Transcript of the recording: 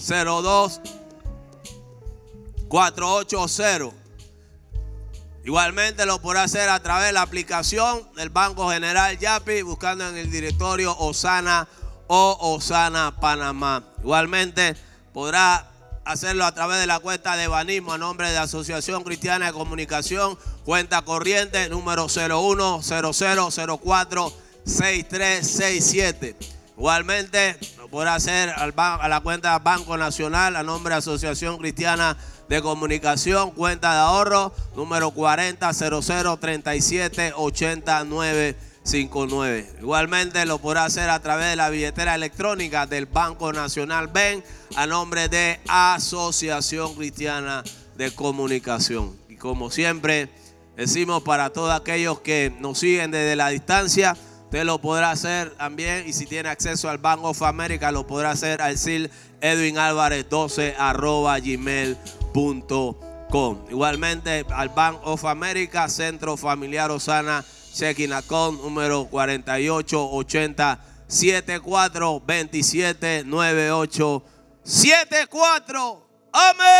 02-480. Igualmente lo podrá hacer a través de la aplicación del Banco General Yapi, buscando en el directorio Osana o Osana Panamá. Igualmente podrá hacerlo a través de la cuenta de Banismo a nombre de Asociación Cristiana de Comunicación, cuenta corriente número 0100046367. Igualmente lo podrá hacer a la cuenta Banco Nacional a nombre de Asociación Cristiana de Comunicación, cuenta de ahorro número 4000378959. Igualmente lo podrá hacer a través de la billetera electrónica del Banco Nacional BEN a nombre de Asociación Cristiana de Comunicación. Y como siempre decimos, para todos aquellos que nos siguen desde la distancia, usted lo podrá hacer también, y si tiene acceso al Bank of America lo podrá hacer al SIL Edwin Álvarez 12@gmail.com. Igualmente al Bank of America, Centro Familiar Osana Checking Account número 488074279874. Amén.